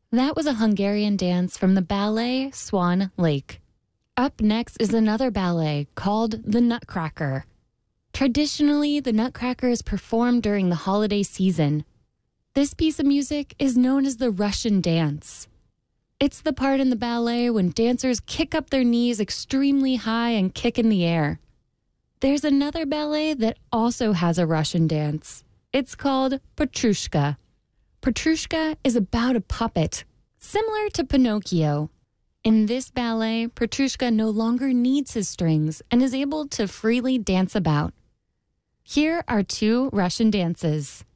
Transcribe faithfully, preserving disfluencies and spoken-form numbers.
That was a Hungarian dance from the ballet Swan Lake. Up next is another ballet called the Nutcracker. Traditionally, the Nutcracker is performed during the holiday season. This piece of music is known as the Russian dance. It's the part in the ballet when dancers kick up their knees extremely high and kick in the air. There's another ballet that also has a Russian dance. It's called Petrushka. Petrushka is about a puppet, similar to Pinocchio. In this ballet, Petrushka no longer needs his strings and is able to freely dance about. Here are two Russian dances.